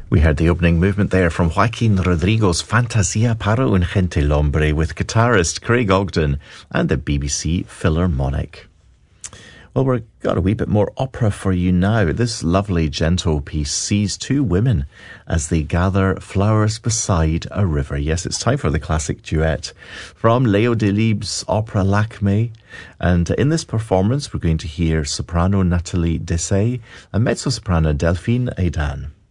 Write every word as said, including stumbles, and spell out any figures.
We heard the opening movement there from Joaquin Rodrigo's Fantasia para un Gentilhombre with guitarist Craig Ogden and the B B C Philharmonic. Well, we've got a wee bit more opera for you now. This lovely, gentle piece sees two women as they gather flowers beside a river. Yes, it's time for the classic duet from Leo Delibes' opera Lakme. And in this performance, we're going to hear soprano Nathalie Dessay and mezzo-soprano Delphine Aidan.